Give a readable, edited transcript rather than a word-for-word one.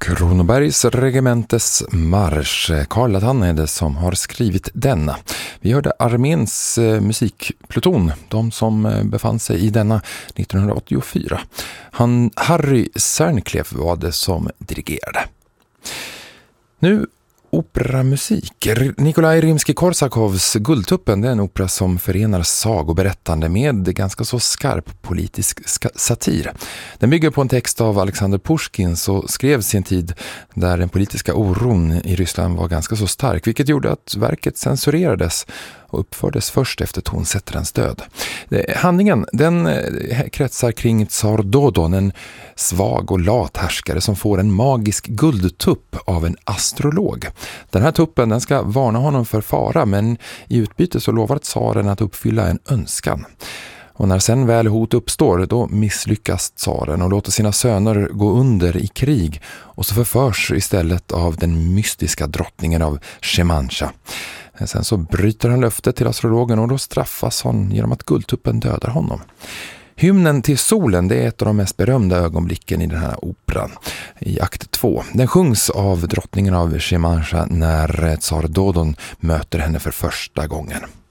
Kronobergs regementes marsch. Karl Attan är det som har skrivit denna. Vi hörde arméns musikpluton, de som befann sig i denna 1984. Harry Särnklev var det som dirigerade. Nu operamusik. Nikolaj Rimsky-Korsakovs Guldtuppen, det är en opera som förenar sagoberättande med ganska så skarp politisk satir. Den bygger på en text av Alexander Pushkin som skrevs i en tid där den politiska oron i Ryssland var ganska så stark, vilket gjorde att verket censurerades och uppfördes först efter tonsättarens död. Handlingen, den kretsar kring tsar Dodon, en svag och lat härskare som får en magisk guldtupp av en astrolog. Den här tuppen, den ska varna honom för fara, men i utbyte så lovar tsaren att uppfylla en önskan. Och när sen väl hot uppstår, då misslyckas tsaren och låter sina söner gå under i krig, och så förförs istället av den mystiska drottningen av Shemansha. Sen så bryter han löftet till astrologen och då straffas han genom att guldtuppen dödar honom. Hymnen till solen, det är ett av de mest berömda ögonblicken i den här operan i akt 2. Den sjungs av drottningen av Shemansha när tsar Dodon möter henne för första gången.